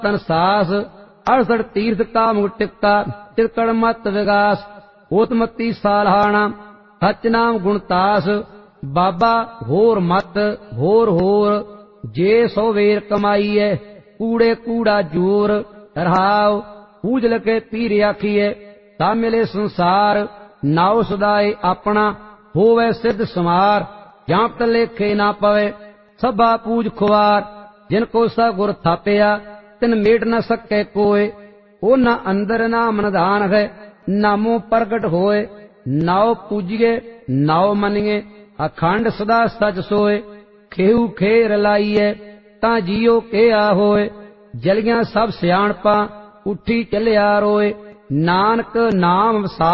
तन सास 68 तीर्थ काम टिकता तिरकड़ मत विगास ओतमती सालहाना सच नाम गुणतास बाबा होर मत होर जे सो वेर कमाईए कूड़े कूड़ा जोर रहाव पूजल के पीर आखिए ता मिले संसार नाव सदाए अपना होवे सिद्ध समार जाप लेखे ना पवे सभा पूज खुआर जिनको सा गुर थापिया तिन मेट न सके कोय ओ न अंदर नाम निधान है नामो प्रगट होए नाव पूजिए नाव मनिए अखंड सदा सच सोए खेऊ खेर लाइए ता जियो के आ होए जलियां सब सियाणपा उठी चलिया रोए नानक नाम